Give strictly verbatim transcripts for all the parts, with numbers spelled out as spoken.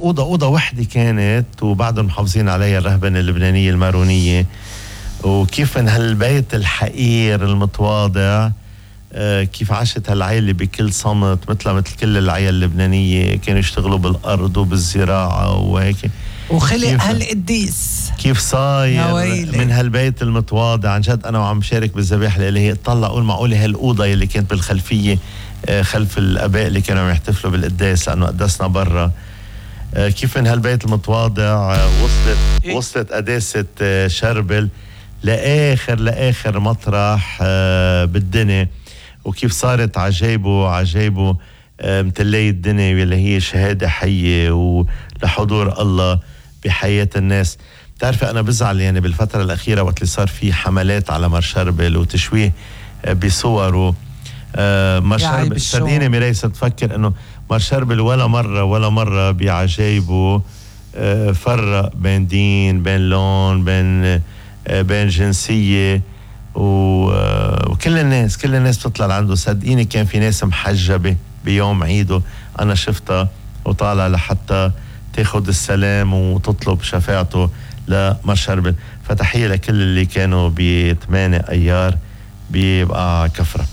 أوضة أوضة وحدة كانت، وبعدهم محافظين عليها الرهبنة اللبنانية المارونية. وكيف من هالبيت الحقير المتواضع كيف عاشت هالعائلة بكل صمت، مثل مثل كل العائلة اللبنانية، كانوا يشتغلوا بالأرض وبالزراعة وهيك. وخلق هالقديس كيف صاير من هالبيت المتواضع. عن جد أنا وعم شارك بالذبائح الإلهية اطلع أقول معقولة هالأوضة اللي كانت بالخلفية خلف الآباء اللي كانوا يحتفلوا بالقداس، لأنه قدسنا برا، كيف من هالبيت المتواضع وصلت وصلت قداسة شربل لآخر لآخر مطرح بالدنيا، وكيف صارت عجايبه عجايبه متلي الدنيا اللي هي شهادة حية ولحضور الله بحياة الناس. بتعرفي أنا بزعل يعني بالفترة الأخيرة وقت اللي صار في حملات على مار شربل وتشويه بصوره. مار شربل صدقيني ميراي ستفكر إنه مار شربل ولا مرة ولا مرة بعجايبه فرق بين دين، بين لون، بين بين جنسية، وكل الناس كل الناس بتطلع عنده. صدقيني كان في ناس محجبة بيوم عيده أنا شفتها وطالع لحتى تاخد السلام وتطلب شفاعته لمار شربل. فتحية لكل اللي كانوا بثمانية أيار بيبقى كفرة.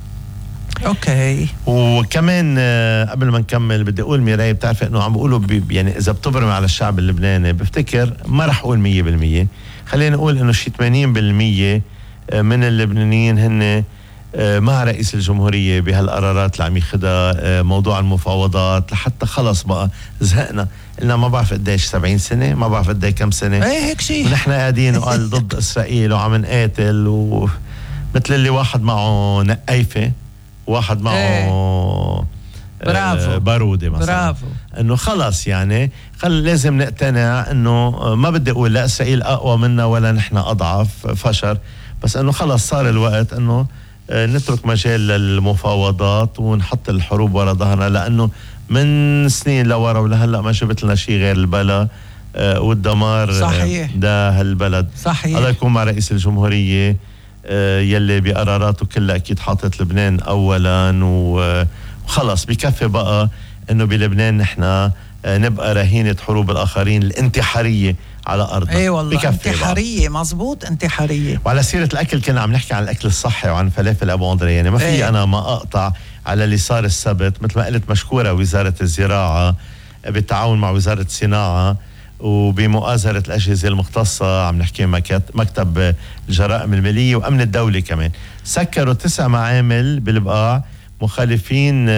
اوكي. وكمان قبل ما نكمل بدي اقول ميراي، بتعرفي انه عم بيقولوا يعني اذا بتبرم على الشعب اللبناني، بفتكر ما رح اقول مية بالمية، خلينا نقول انه شي ثمانين بالمية من اللبنانيين هن مع رئيس الجمهورية بهالقرارات اللي عم ياخدها، موضوع المفاوضات، لحتى خلص بقى زهقنا، قلنا ما بعرف قديش سبعين سنة، ما بعرف قديش كم سنة ايه هيك شيء، ونحن قاعدين وقال ضد اسرائيل وعم نقاتل، ومثل اللي واحد معه نقايفة واحد معه ايه. برافو بارودة مثلا، برافو، انه خلص يعني خل لازم نقتنع انه ما بدي اقول لا اسرائيل اقوى منا ولا نحن اضعف فشر، بس انه خلص صار الوقت انه نترك مجال للمفاوضات ونحط الحروب ورا ظهرنا، لانه من سنين لورا ولهلا ما جبت لنا شيء غير البلا والدمار. صحيح. ده هالبلد. صحيح. الله يكون مع رئيس الجمهورية يلي بقراراته كلها اكيد حاطت لبنان اولا، وخلص بكفي بقى انه بلبنان نحن نبقى رهينة حروب الاخرين الانتحارية على ارضنا. اي والله انتحارية، مزبوط انتحارية. وعلى سيرة الاكل كنا عم نحكي عن الاكل الصحي وعن فلافل ابو اندري، يعني ما في ايه. انا ما اقطع على اللي صار السبت، مثل ما قلت مشكورة وزارة الزراعة بالتعاون مع وزارة الصناعة وبمؤازرة الأجهزة المختصة، عم نحكي مكتب الجرائم المالية وأمن الدولة، كمان سكروا تسع معامل بالبقاع مخالفين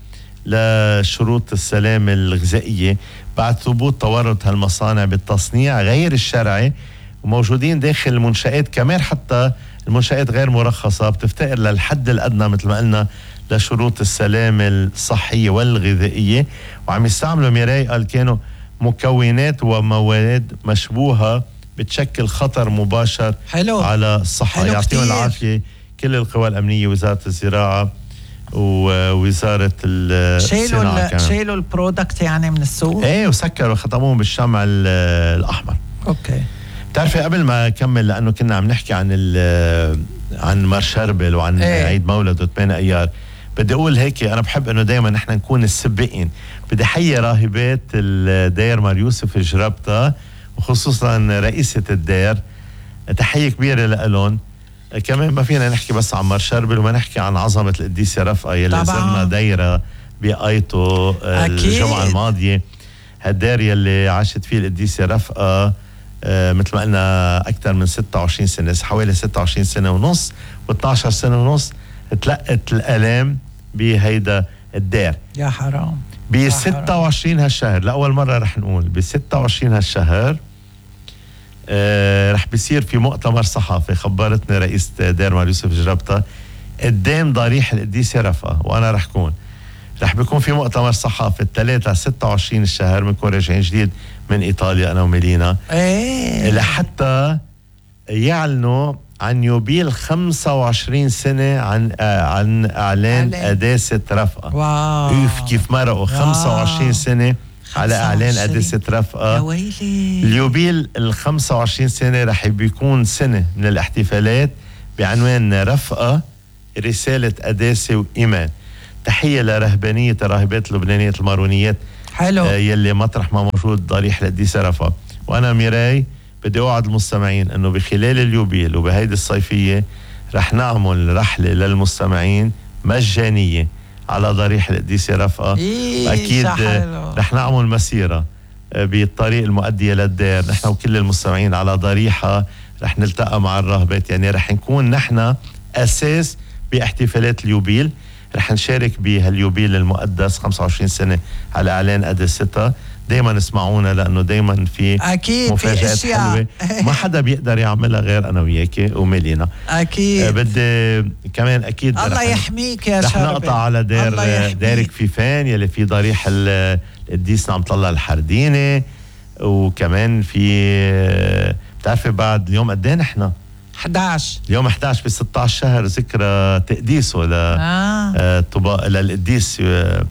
لشروط السلامة الغذائية بعد ثبوت تورط هالمصانع بالتصنيع غير الشرعي، وموجودين داخل المنشآت كمان، حتى المنشآت غير مرخصة بتفتقر للحد الأدنى مثل ما قلنا لشروط السلامة الصحية والغذائية، وعم يستعملوا ميراي قال كانوا مكونات ومواد مشبوهة بتشكل خطر مباشر حلو. على الصحة. يعطيهم العافية كل القوى الأمنية، وزارة الزراعة ووزارة الصناعة كمان. شيلوا البرودكت يعني من السوق. ايه وسكروا ختموهم بالشمع الأحمر. اوكي. بتعرفي قبل ما أكمل، لأنه كنا عم نحكي عن عن مار شربل وعن ايه. عيد مولده ثمانية أيار، بدي أقول هيك أنا بحب إنه دايما نحن نكون السباقين. بدي حيي راهبات الدير مار يوسف جربتها، وخصوصا رئيسة الدير، تحية كبيرة لألون. كمان ما فينا نحكي بس عن مار شربل وما نحكي عن عظمة القديسة رفقة يلي زرنا ديرة بقايته الجمعة الماضية. هالدير يلي عاشت فيه القديسة رفقة آه مثل ما قلنا أكثر من ستة وعشرين سنة، حوالي ستة وعشرين سنة ونص و12 سنة ونص تلقت الآلام بهيدا الدير. يا حرام. ب ستة وعشرين هالشهر لأول مرة رح نقول ب ستة وعشرين هالشهر آه رح بيصير في مؤتمر صحفي، خبرتني رئيس دير مار يوسف جربتها قدام ضريح القديسة رفقة، وأنا رح كون رح بيكون في مؤتمر صحفي الثلاثة ستة وعشرين الشهر، بنكون راجعين جديد من إيطاليا أنا وميلينا ايه لحتى يعلنوا عن يوبيل خمسة وعشرين سنة عن آه عن إعلان قداسة رفقة. واو. اوف كيف مرقوا خمسة وعشرين سنة على إعلان قداسة رفقة. يا ويلي. اليوبيل ال خمسة وعشرين سنة رح بيكون سنة من الاحتفالات بعنوان رفقة رسالة قداسة وإيمان. تحية لرهبانية الراهبات اللبنانيات المارونيات حلو. آه يلي مطرح ما موجود ضريح القديسة رفا. وانا ميراي بدي اوعد المستمعين انه بخلال اليوبيل وبهيدي الصيفية رح نعمل رحلة للمستمعين مجانية على ضريح القديسة رفقة. إيه أكيد رح نعمل مسيرة بالطريق المؤدية للدير، نحن وكل المستمعين على ضريحة رح نلتقى مع الراهبات، يعني رح نكون نحن أساس باحتفالات اليوبيل. رح نشارك بهاليوبيل المقدس خمسة وعشرين سنة على إعلان قداستها. دايما اسمعونا لأنه دايما في أكيد مفاجآت في حلوة ما حدا بيقدر يعملها غير أنا وياكي وميلينا. أكيد. آه بدي كمان أكيد الله يحميك يا رح نقطع على دير ديرك فيفان يلي في ضريح القديس نعمة الله الحرديني. وكمان في بتعرفي بعد اليوم قد ايه نحن؟ إحدى عشر اليوم إحدى عشر ب ستة عشر شهر ذكرى تقديسه ل آه. طباء للقديس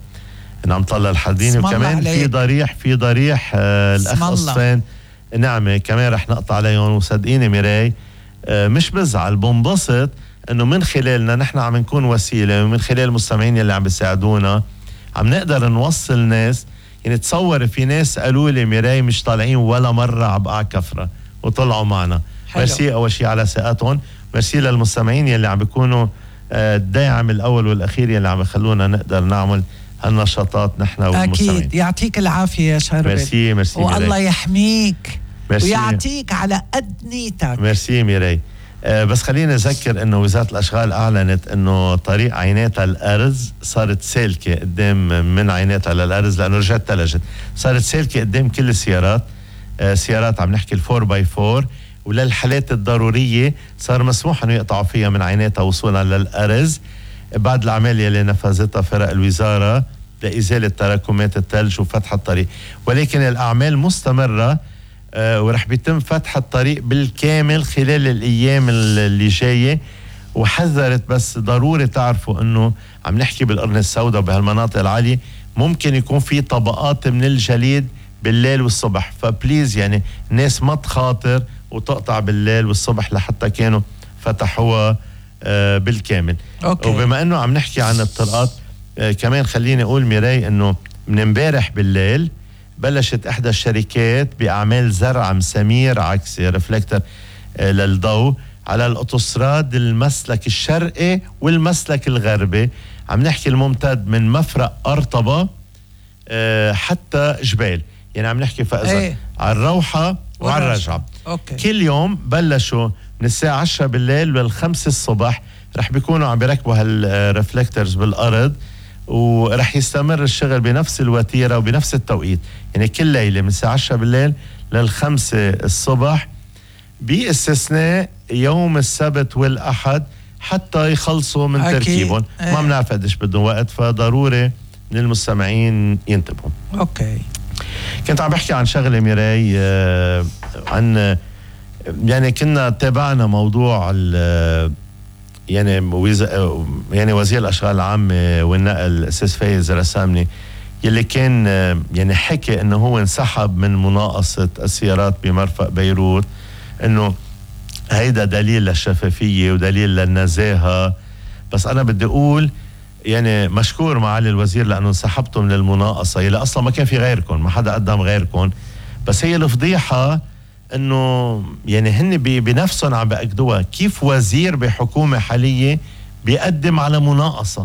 نعم الله الحرديني. وكمان في ضريح في ضريح آه الاخ اصفان نعمه كمان رح نقطع عليهم. وصدقيني ميراي آه مش بزعل بنبسط انه من خلالنا نحن عم نكون وسيله، ومن خلال المستمعين اللي عم بيساعدونا عم نقدر نوصل ناس. يعني تصور في ناس قالوا لي ميراي مش طالعين ولا مره على بقع كفره وطلعوا معنا. ميرسي اول شيء على ثقتهم، ميرسي للمستمعين يلي عم بيكونوا آه الداعم الاول والاخير يلي عم يخلونا نقدر نعمل هالنشاطات نحن والمستمعين. أكيد. يعطيك العافية يا شربت. ميرسي ميرسي والله يحميك ميرسي. ويعطيك على قد نيتك. ميرسي ميراي. آه بس خلينا نذكر انه وزارة الاشغال اعلنت انه طريق عيناتها الارز صارت سالكة قدام من عيناتها للارز لانه رجعت تلجت. صارت سالكة قدام كل السيارات. آه سيارات عم نحكي الفور باي فور، وللحالات الضرورية صار مسموح انه يقطعوا فيها من عيناتها وصولا للارز بعد الأعمال يلي نفذتها فرق الوزارة لإزالة تراكمات الثلج وفتح الطريق. ولكن الأعمال مستمرة آه ورح بيتم فتح الطريق بالكامل خلال الأيام اللي جاية. وحذرت بس ضروري تعرفوا أنه عم نحكي بالقرن السوداء بهالمناطق العالية ممكن يكون في طبقات من الجليد بالليل والصبح، فبليز يعني الناس ما تخاطر وتقطع بالليل والصبح لحتى كانوا فتحوها آه بالكامل. أوكي. وبما انه عم نحكي عن الطرقات آه كمان خليني اقول ميراي انه من امبارح بالليل بلشت احدى الشركات باعمال زرع مسامير عكسي ريفلكتر آه للضوء على الاوتوستراد المسلك الشرقي والمسلك الغربي. عم نحكي الممتد من مفرق أرطبة آه حتى جبال، يعني عم نحكي فاذا ايه. على الروحة وعلى الرجعة. أوكي. كل يوم بلشوا من الساعة عشرة بالليل للخمسة الصبح رح بيكونوا عم بيركبوا هالرفلكترز بالأرض، ورح يستمر الشغل بنفس الوتيرة وبنفس التوقيت، يعني كل ليلة من الساعة عشرة بالليل للخمسة الصبح باستثناء يوم السبت والأحد حتى يخلصوا من أكيد. تركيبهم. ايه. ما بنعرف قديش بدهم وقت، فضروري للمستمعين ينتبهوا. أوكي. كنت عم بحكي عن شغلة ميراي آه عن يعني كنا تابعنا موضوع يعني وز... يعني وزير الاشغال العامه والنقل الاستاذ فايز رسامني يلي كان يعني حكي انه هو انسحب من مناقصه السيارات بمرفق بيروت، انه هيدا دليل للشفافيه ودليل للنزاهه. بس انا بدي اقول يعني مشكور معالي الوزير لانه انسحبتوا من المناقصه يلي اصلا ما كان في غيركم، ما حدا قدم غيركم. بس هي الفضيحه انه يعني هن بنفسهم عم بأكدوها. كيف وزير بحكومة حالية بيقدم على مناقصة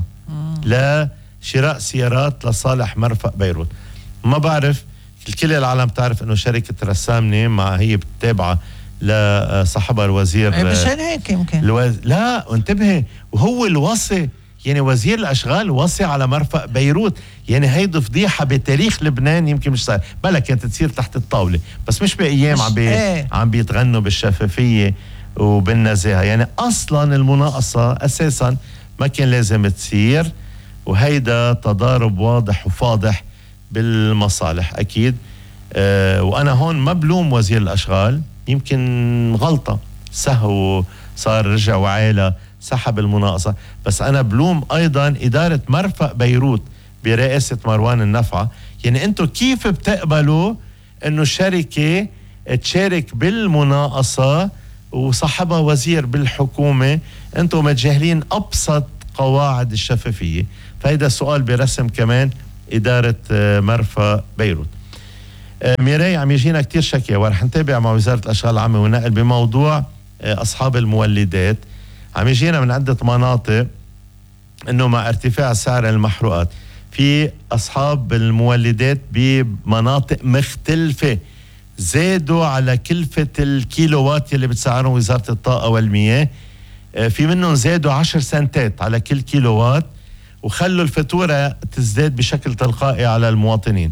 لشراء سيارات لصالح مرفق بيروت؟ ما بعرف، الكل العالم تعرف انه شركة رسامني مع هي بتتابعة لصاحبها الوزير. مشان هيك يمكن الوز... لا انتبهي، وهو الوصي يعني وزير الاشغال وصي على مرفق بيروت. يعني هيدي فضيحه بتاريخ لبنان يمكن مش صار، بلا كانت تصير تحت الطاوله، بس مش بايام عم بي... ايه. عم بيتغنوا بالشفافيه وبالنزاهه. يعني اصلا المناقصه اساسا ما كان لازم تصير، وهيدا تضارب واضح وفاضح بالمصالح اكيد. أه وانا هون ما بلوم وزير الاشغال، يمكن غلطه سهو صار رجع وعيله سحب المناقصة. بس أنا بلوم أيضا إدارة مرفق بيروت برئاسة مروان النفعة. يعني أنتوا كيف بتقبلوا أنه الشركة تشارك بالمناقصة وصاحبها وزير بالحكومة؟ أنتوا متجاهلين أبسط قواعد الشفافية. فهيدا السؤال برسم كمان إدارة مرفأ بيروت. ميراي عم يجينا كتير شكاوى ورح نتابع مع وزارة الأشغال العامة والنقل بموضوع أصحاب المولدات. عم يجينا من عدة مناطق إنه مع ارتفاع سعر المحروقات في أصحاب المولدات بمناطق مختلفة زادوا على كلفة الكيلووات اللي بتسعرهم وزارة الطاقة والمياه. في منهم زادوا عشر سنتات على كل كيلووات وخلوا الفاتورة تزداد بشكل تلقائي على المواطنين.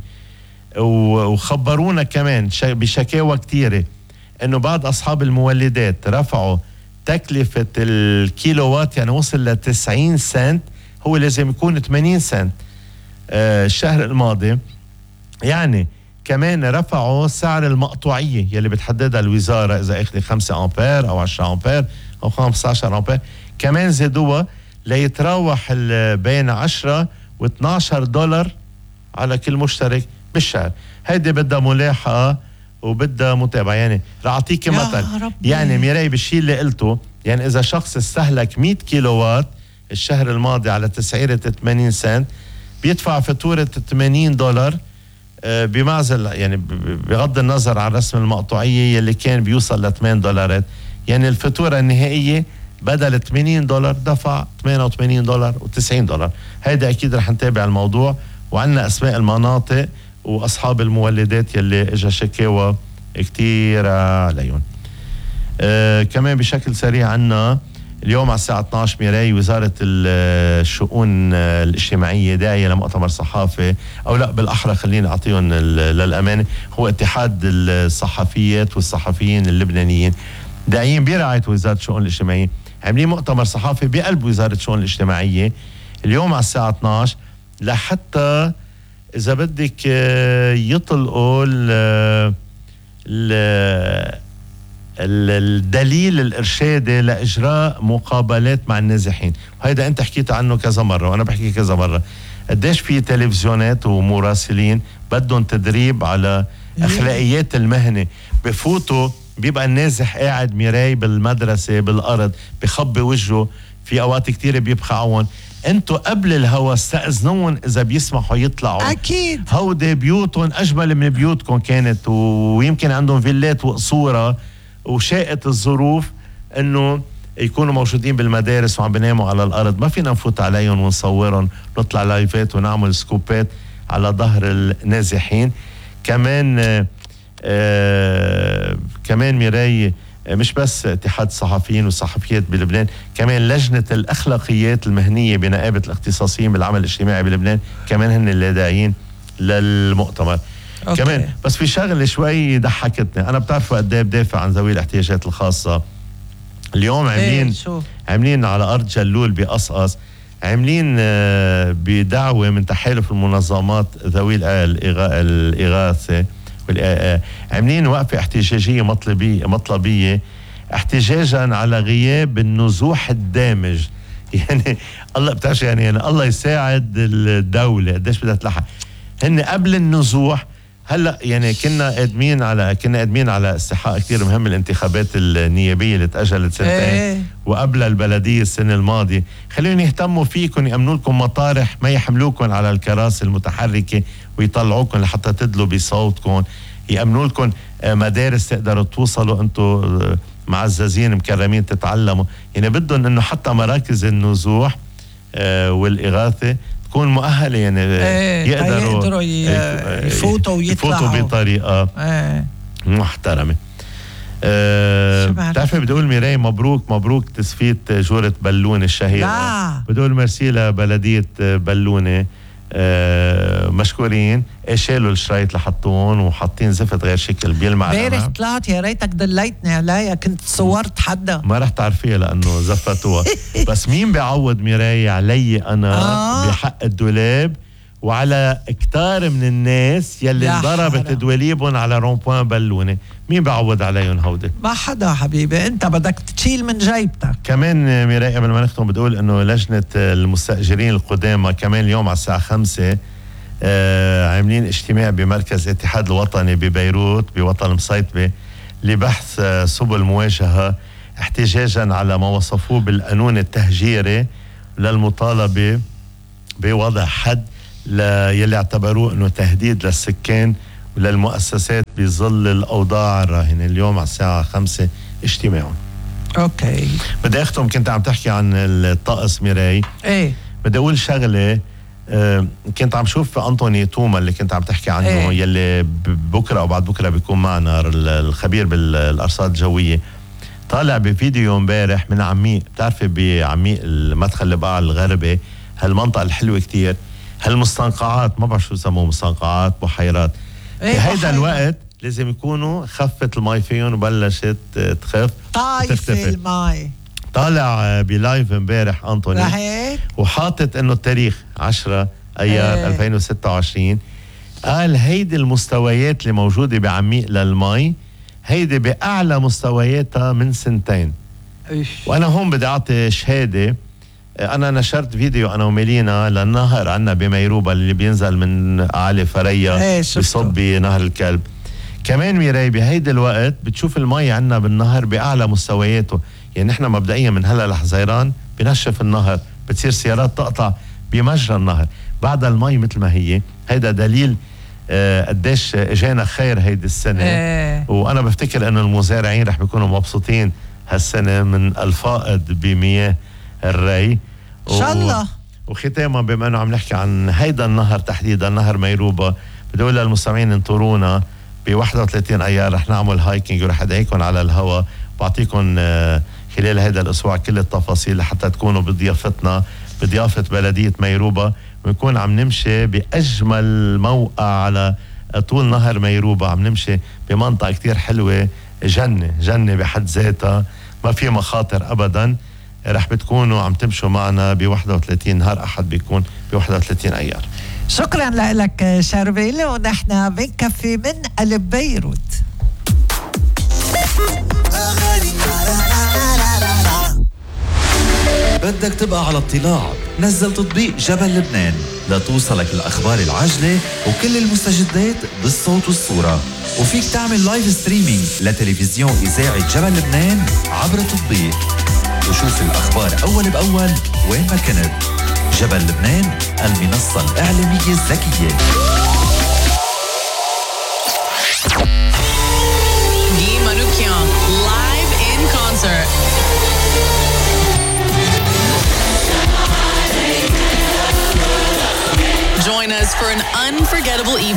وخبرونا كمان بشكاوى كتيرة انه بعض اصحاب المولدات رفعوا تكلفة الكيلووات، يعني وصل ل تسعين سنت، هو لازم يكون ثمانين سنت آه الشهر الماضي. يعني كمان رفعوا سعر المقطوعية يلي بتحددها الوزارة، اذا اخذ خمسة امبير او عشرة امبير او خمسة عشر امبير، كمان زادوها ليتراوح بين عشرة و اثني عشر دولار على كل مشترك بالشهر. هيدي بدها ملاحقة وبدها متابعة. يعني رح أعطيك مثل، يعني ميراي بالشيء اللي قلته، يعني إذا شخص استهلك مية كيلووات الشهر الماضي على تسعيرة ثمانين سنت بيدفع فاتورة ثمانين دولار بمعزل، يعني بغض النظر عن رسم المقطوعية اللي كان بيوصل ل ثمانية دولارات. يعني الفاتورة النهائية بدل ثمانين دولار دفع ثمانية وثمانين دولار و90 دولار. هيدا أكيد رح نتابع الموضوع، وعنا أسماء المناطق وأصحاب المولدات يلي إجا شكاوى كتير عليهم. آه كمان بشكل سريع عنا اليوم على الساعة اثني عشر ميراي وزارة الشؤون الاجتماعية داعية لمؤتمر صحافي، أو لا بالأحرى خلينا أعطيهم للأمانة، هو اتحاد الصحفيات والصحفيين اللبنانيين داعيين برعاية وزارة الشؤون الاجتماعية، عاملين مؤتمر صحافي بقلب وزارة الشؤون الاجتماعية اليوم على الساعة اثني عشر، لحتى إذا بدك يطلقوا ال الدليل الإرشادي لإجراء مقابلات مع النازحين. وهيدا أنت حكيت عنه كذا مرة وأنا بحكي كذا مرة، قديش في تلفزيونات ومراسلين بدهم تدريب على أخلاقيات المهنة، بفوتوا بيبقى النازح قاعد ميراي بالمدرسة بالأرض بخبي وجهه، في أوقات كتير بيبقى عون. انتوا قبل الهوا استأذنون اذا بيسمحوا يطلعوا. اكيد هودي بيوتهم اجمل من بيوتكم كانت، ويمكن عندهم فيلات وقصورة، وشاءت الظروف انه يكونوا موجودين بالمدارس وعم بيناموا على الارض. ما فينا نفوت عليهم ونصورهم، نطلع لايفات ونعمل سكوبات على ظهر النازحين. كمان آه آه كمان ميراي مش بس اتحاد الصحفيين والصحفيات بلبنان، كمان لجنة الأخلاقيات المهنية بنقابة الاختصاصيين بالعمل الاجتماعي بلبنان كمان هن اللي داعيين للمؤتمر. أوكي. كمان بس في شغلة شوي ضحكتني، أنا بتعرفوا قد ايه بدافع عن ذوي الاحتياجات الخاصة. اليوم عاملين إيه عاملين على أرض جلول بقصقص، عاملين بدعوة من تحالف المنظمات ذوي الإغاثة، عاملين وقفة احتجاجية مطلبية مطلبية احتجاجا على غياب النزوح الدامج. يعني الله بتعرف يعني, يعني الله يساعد الدولة قديش بدها تلحق. هن قبل النزوح هلا يعني كنا قادمين على كنا قادمين على استحقاق كثير مهم الانتخابات النيابية اللي تأجلت سنتين ايه. وقبل البلدية السنة الماضية. خليهم يهتموا فيكم، يأمنوا لكم مطارح، ما يحملوكم على الكراسي المتحركة ويطلعوكم لحتى تدلوا بصوتكم، يأمنوا لكم مدارس تقدروا توصلوا انتم معززين مكرمين تتعلموا. يعني بدهم انه حتى مراكز النزوح والإغاثة تكون مؤهلة، يعني ايه يقدروا, يقدروا يفوتوا ويطلعوا يفوتوا بطريقة ايه. محترمة. أه بتعرفي بدي اقول ميراي مبروك مبروك تسفيت جورة بلونة الشهيرة. لا بدي اقول ميرسي لبلدية بلونة، أه مشكورين. شالوا الشرايط لحطوهم وحاطين زفت غير شكل بيلمع. امبارح طلعت يا ريتك دليتني عليها، كنت صورت حدا ما رح تعرفيها لانه زفتوها. بس مين بيعوض ميراي علي انا آه. بحق الدولاب وعلى كتار من الناس يلي انضربت دواليبهم على رونبوان بلونة؟ مين بعوض عليهم هودي؟ ما حدا حبيبي، انت بدك تشيل من جيبتك. كمان ميراي قبل ما نختم بتقول انه لجنة المستأجرين القدامى كمان اليوم على الساعة خمسة آه عاملين اجتماع بمركز الاتحاد الوطني ببيروت بوطن المصيطبة لبحث آه سبل مواجهة احتجاجا على ما وصفوه بالقانون التهجيري للمطالبة بوضع حد يلي اعتبروه انه تهديد للسكان وللمؤسسات بظل الاوضاع الراهنه. اليوم على الساعه خمسة اجتماع. اوكي. بدي اختم، كنت عم تحكي عن الطقس ميراي. ايه بدي اقول شغله. أه كنت عم شوف أنطوني توما اللي كنت عم تحكي عنه، إيه؟ يلي بكره او بعد بكره بيكون معنا الخبير بالارصاد الجويه. طالع بفيديو امبارح من عميق، بتعرفي بعميق المدخل البقاع الغربي، هالمنطقه الحلوه كتير، هالمستنقعات ما بعرف شو بسموه، مستنقعات بحيرات. إيه في هيدا الوقت لازم يكونوا خفت المي فيهم وبلشت تخف طايفه المي. طالع بلايف امبارح أنطوني لهيك وحاطط انه التاريخ عشرة ايار ايه. ألفين وستة وعشرين. قال هيدي المستويات اللي موجوده بعميق للمي هيدي باعلى مستوياتها من سنتين. إيش. وانا هون بدي اعطي شهاده. انا نشرت فيديو انا وميلينا للنهر عنا بميروبا اللي بينزل من اعالي فريا ايه بيصب بنهر الكلب. كمان ميراي بهيدي الوقت بتشوف المي عنا بالنهر باعلى مستوياته. يعني نحن مبدئيا من هلا لحزيران بنشف النهر، بتصير سيارات تقطع بمجرى النهر، بعد المي مثل ما هي. هيدا دليل آه قديش اجانا خير هيدي السنه. ايه. وانا بفتكر انه المزارعين رح بيكونوا مبسوطين هالسنه من الفائض بمياه الري ان شاء الله. وختاما بما انه عم نحكي عن هيدا النهر تحديدا، نهر ميروبا، بدي اقول للمستمعين انطرونا ب واحد وثلاثين ايار رح نعمل هايكينج ورح ادعيكم على الهواء، بعطيكم آه خلال هذا الاسبوع كل التفاصيل لحتى تكونوا بضيافتنا بضيافه بلديه ميروبا، ونكون عم نمشي باجمل موقع على طول نهر ميروبا. عم نمشي بمنطقه كتير حلوه، جنه جنه بحد ذاتها، ما في مخاطر ابدا. رح بتكونوا عم تمشوا معنا ب واحد وثلاثين، نهار احد بيكون ب واحد وثلاثين ايار. شكرا لك شربيل، ونحن بنكفي من قلب بيروت. بدك تبقى على اطلاع؟ نزل تطبيق جبل لبنان لتوصلك الأخبار العاجلة وكل المستجدات بالصوت والصورة، وفيك تعمل لايف ستريمينج لتلفزيون إذاعة جبل لبنان عبر التطبيق وشوف الأخبار أول بأول وين ما كنت. جبل لبنان، المنصة الإعلامية الذكية. Guy Manoukian, live in concert. Join us for an unforgettable evening.